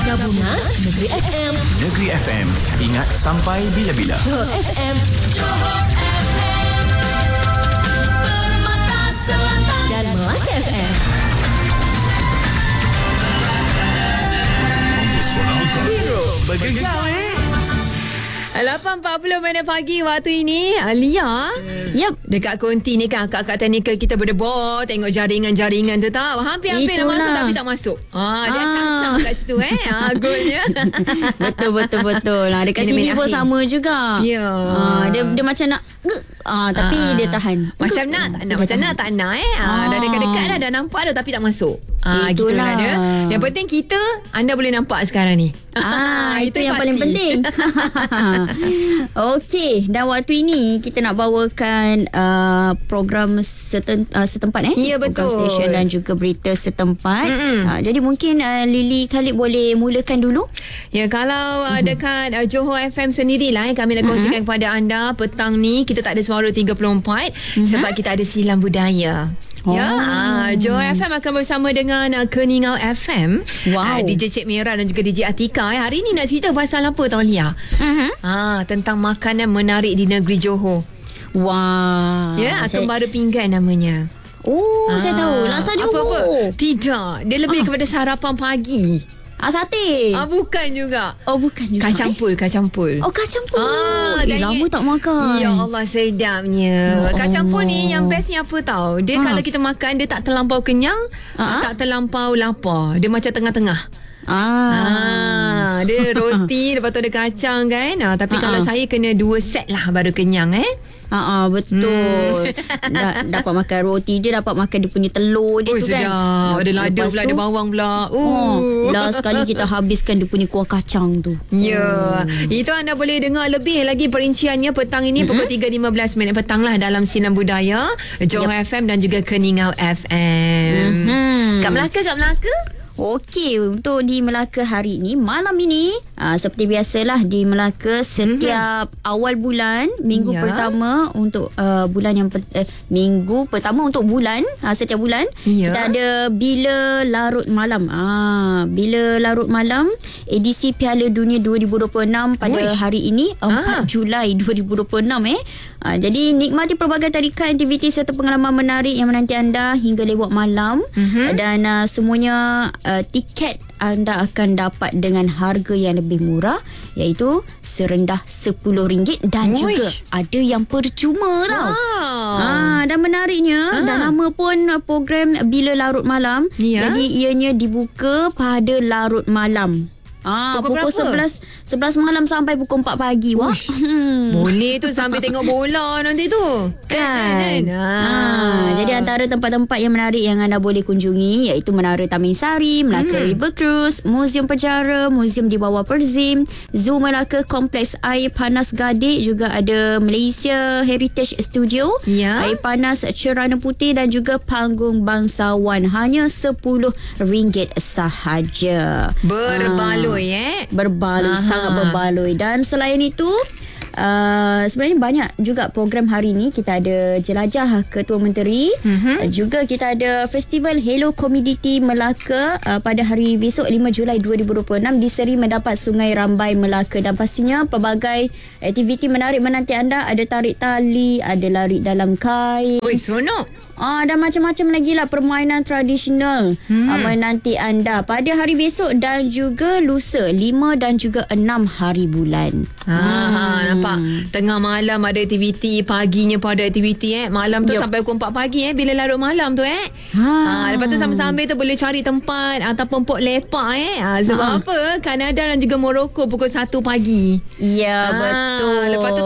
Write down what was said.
Gabungan Negeri FM. Negeri FM. Ingat sampai bila-bila. Johor FM. Johor FM. Permata Selatan. Dan Melaka FM. Hero bergegar 8.40 pagi waktu ini. Lia, dekat konti ni kan akak-akak teknikal kita berdebar tengok jaringan-jaringan tu tahu. Hampir-hampir dah masuk tapi tak masuk. Dia cancang kat situ goalnya. Betul. Dekat sini pun sama juga. Ya. Dia macam nak tapi dia tahan. Macam nak tak nak, macam nak tak nak dah dekat-dekat dah nampak dah tapi tak masuk. Gitulah dia. Yang penting anda boleh nampak sekarang ni. Itu yang paling penting. Okey, dan waktu ini kita nak bawakan program setempat Ya, betul. program stesen dan juga berita setempat. Jadi mungkin Lily Khalid boleh mulakan dulu. Ya, kalau dekat Johor FM sendirilah kami nak kongsikan kepada anda petang ni kita tak ada suara 34 sebab kita ada silam budaya. Johor FM akan bersama dengan Keningau FM. DJ Cik Mira dan juga DJ Atika. Hari ni nak cerita pasal apa tahu Lia? Tentang makanan menarik di negeri Johor. Tembara pinggan namanya. Saya tahu. Laksa Johor. Apa? Tidak. Dia lebih kepada sarapan pagi. Sate. Bukan juga. Bukan juga. Kacang pul. Kacang pul. Lama tak makan. Ya Allah, sedapnya. Kacang pul ni yang bestnya apa tahu? Dia kalau kita makan dia tak terlampau kenyang, tak terlampau lapar. Dia macam tengah-tengah. Dia roti lepas tu ada kacang kan. Tapi kalau saya kena 2 set lah baru kenyang betul. Dapat makan roti dia, dapat makan dia punya telur dia tu sedap. kan. Ada lada pula, ada bawang pula. Last sekali kita habiskan dia punya kuah kacang tu. Itu anda boleh dengar lebih lagi perinciannya petang ini pukul 3.15 petang lah dalam Sinar Budaya Johor FM dan juga Keningau FM. Kat Melaka? Okey, untuk di Melaka hari ini, malam ini, seperti biasalah di Melaka setiap awal bulan, minggu pertama untuk bulan yang minggu pertama untuk bulan, setiap bulan kita ada Bila Larut Malam. Bila Larut Malam edisi Piala Dunia 2026 pada hari ini 4 Julai 2026 jadi nikmati pelbagai tarikan aktiviti serta pengalaman menarik yang menanti anda hingga lewat malam dan semuanya tiket anda akan dapat dengan harga yang lebih murah iaitu serendah RM10 dan juga ada yang percuma tau. Dan menariknya dan nama pun program Bila Larut Malam. Jadi ianya dibuka pada larut malam. Pukul 11 malam sampai pukul 4 pagi. Boleh tu sampai tengok bola nanti tu. Kan? Jadi antara tempat-tempat yang menarik yang anda boleh kunjungi iaitu Menara Tamin Sari, Melaka River Cruise, Muzium Penjara, Muzium di bawah Perzim, Zoo Melaka, Kompleks Air Panas Gadik, juga ada Malaysia Heritage Studio, Air Panas Cerana Putih dan juga Panggung Bangsawan. Hanya RM10 sahaja. Berbaloi Berbaloi, sangat berbaloi. Dan selain itu sebenarnya banyak juga program hari ini. Kita ada Jelajah Ketua Menteri, juga kita ada Festival Hello Community Melaka pada hari besok 5 Julai 2026 di Seri Mendapat Sungai Rambai Melaka. Dan pastinya pelbagai aktiviti menarik menanti anda. Ada tarik tali, ada lari dalam kain. Seronok. Dan macam-macam lagi lah permainan tradisional menanti anda pada hari besok dan juga lusa 5 dan juga 6 hari bulan. Nampak tengah malam ada aktiviti, paginya pada aktiviti malam tu sampai pukul 4 pagi bila larut malam tu lepas tu sambil-sambil tu boleh cari tempat ataupun pok lepak sebab apa Kanada dan juga Morocco pukul 1 pagi. Ya betul. Lepas tu